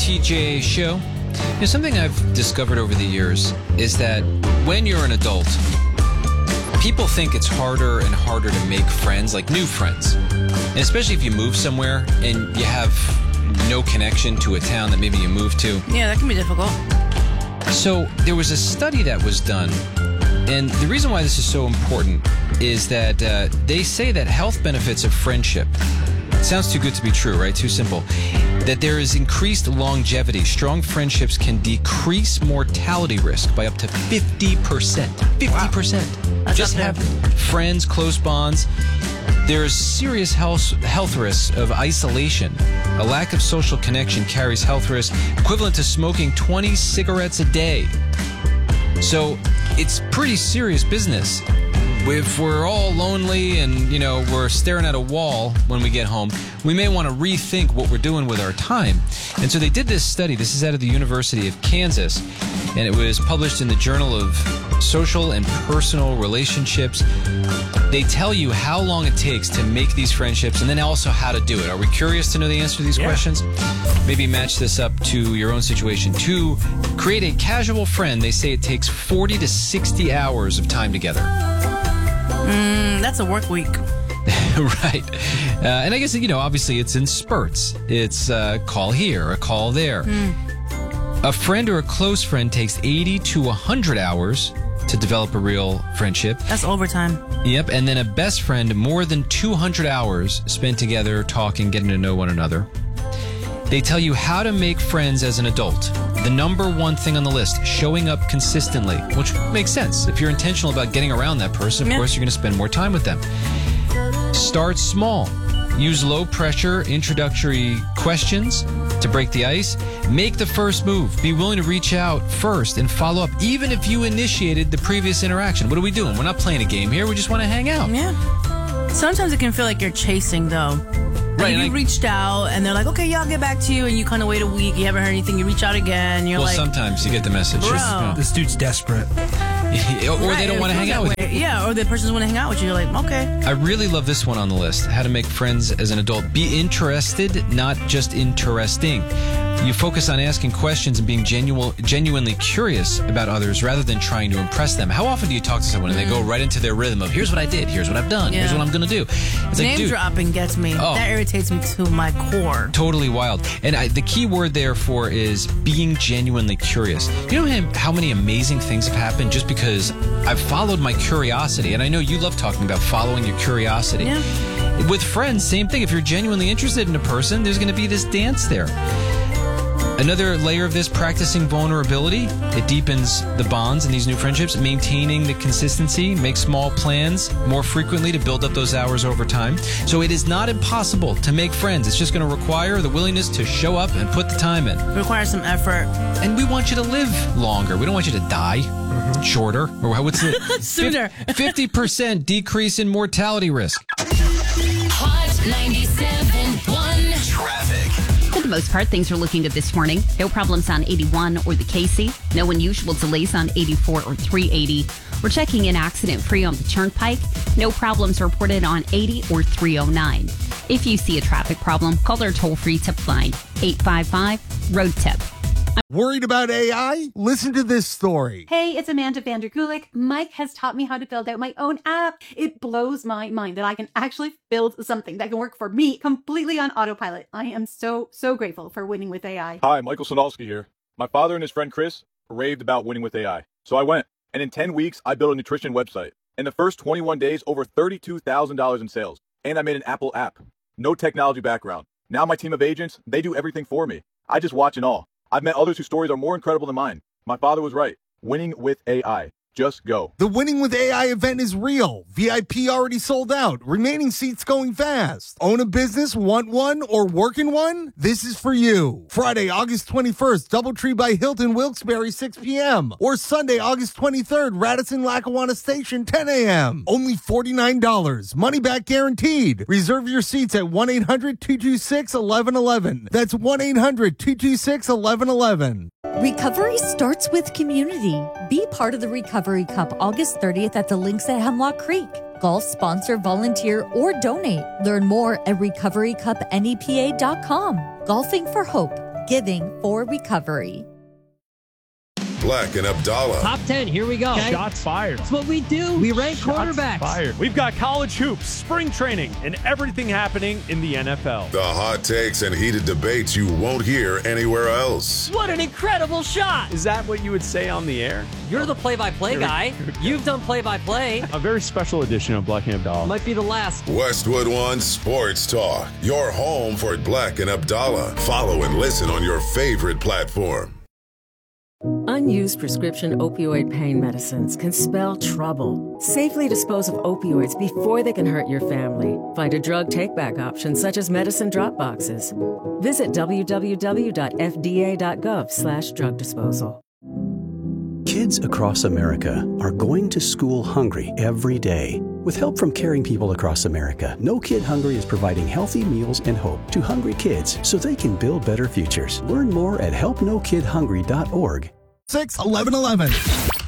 TJ Show. Something I've discovered over the years is that when you're an adult, people think it's harder and harder to make friends, like new friends. And especially if you move somewhere and you have no connection to a town that maybe you moved to. Yeah, that can be difficult. So there was a study that was done, and the reason why this is so important is that they say that health benefits of friendship, it sounds too good to be true, right? Too simple. That there is increased longevity. Strong friendships can decrease mortality risk by up to 50%. 50%. Wow. Just have friends, close bonds. There's serious health risks of isolation. A lack of social connection carries health risks equivalent to smoking 20 cigarettes a day. So it's pretty serious business. If we're all lonely and, we're staring at a wall when we get home, we may want to rethink what we're doing with our time. And so they did this study. This is out of the University of Kansas, and it was published in the Journal of Social and Personal Relationships. They tell you how long it takes to make these friendships and then also how to do it. Are we curious to know the answer to these questions? Maybe match this up to your own situation. To create a casual friend, they say it takes 40 to 60 hours of time together. That's a work week. Right. And I guess, obviously it's in spurts. It's a call here, a call there. A friend or a close friend takes 80 to 100 hours to develop a real friendship. That's overtime. Yep. And then a best friend, more than 200 hours spent together, talking, getting to know one another. They tell you how to make friends as an adult. The number one thing on the list, showing up consistently, which makes sense. If you're intentional about getting around that person, of course, you're going to spend more time with them. Start small. Use low-pressure introductory questions to break the ice. Make the first move. Be willing to reach out first and follow up, even if you initiated the previous interaction. What are we doing? We're not playing a game here. We just want to hang out. Yeah. Sometimes it can feel like you're chasing, though. Right, you reached out, and they're like, okay, yeah, I'll get back to you, and you kind of wait a week, you haven't heard anything, you reach out again, you're like... Well, sometimes you get the message. Bro. This dude's desperate. Or they don't want to hang out with you. Yeah, or the person doesn't want to hang out with you. You're like, okay. I really love this one on the list. How to make friends as an adult. Be interested, not just interesting. You focus on asking questions and being genuinely curious about others rather than trying to impress them. How often do you talk to someone and they go right into their rhythm of, here's what I did, here's what I've done, here's what I'm going to do? It's Name like, dropping gets me. Oh. That irritates me to my core. Totally wild. And the key word therefore is being genuinely curious. You know how many amazing things have happened just because I've followed my curiosity? And I know you love talking about following your curiosity. Yeah. With friends, same thing. If you're genuinely interested in a person, there's going to be this dance there. Another layer of this, practicing vulnerability. It deepens the bonds in these new friendships. Maintaining the consistency. Make small plans more frequently to build up those hours over time. So it is not impossible to make friends. It's just going to require the willingness to show up and put the time in. It requires some effort. And we want you to live longer. We don't want you to die shorter. Or what's it? Sooner. 50% decrease in mortality risk. Hot 97.1 Traffic. For the most part, things are looking good this morning. No problems on 81 or the Casey. No unusual delays on 84 or 380. We're checking in accident-free on the Turnpike. No problems reported on 80 or 309. If you see a traffic problem, call our toll-free tip line, 855-ROAD-TIP. Worried about AI? Listen to this story. Hey, it's Amanda Vanderkulik. Mike has taught me how to build out my own app. It blows my mind that I can actually build something that can work for me completely on autopilot. I am so grateful for Winning with AI. Hi, Michael Sonalski here. My father and his friend Chris raved about Winning with AI. So I went, and in 10 weeks, I built a nutrition website. In the first 21 days, over $32,000 in sales. And I made an Apple app. No technology background. Now my team of agents, they do everything for me. I just watch and all. I've met others whose stories are more incredible than mine. My father was right. Winning with AI. Just go. The Winning with AI event is real. VIP already sold out. Remaining seats going fast. Own a business, want one, or work in one? This is for you. Friday, August 21st, Doubletree by Hilton, Wilkes-Barre, 6 p.m. Or Sunday, August 23rd, Radisson, Lackawanna Station, 10 a.m. Only $49. Money back guaranteed. Reserve your seats at 1-800-226-1111. That's 1-800-226-1111. Recovery starts with community. Be part of the Recovery Cup August 30th at the links at Hemlock Creek. Golf sponsor, volunteer, or donate. Learn more at recoverycupnepa.com. Golfing for Hope. giving for recovery. Black and Abdallah. Top 10, here we go. Okay. Shots fired. That's what we do. We rank quarterbacks. Fired. We've got college hoops, spring training, and everything happening in the NFL. The hot takes and heated debates you won't hear anywhere else. What an incredible shot. Is that what you would say on the air? You're the play-by-play guy. You've done play-by-play. A very special edition of Black and Abdallah. Might be the last. Westwood One Sports Talk. Your home for Black and Abdallah. Follow and listen on your favorite platform. Unused prescription opioid pain medicines can spell trouble. Safely dispose of opioids before they can hurt your family. Find a drug take-back option such as medicine drop boxes. Visit www.fda.gov/drug disposal. Kids across America are going to school hungry every day. With help from caring people across America, No Kid Hungry is providing healthy meals and hope to hungry kids so they can build better futures. Learn more at helpnokidhungry.org. 6-11-11.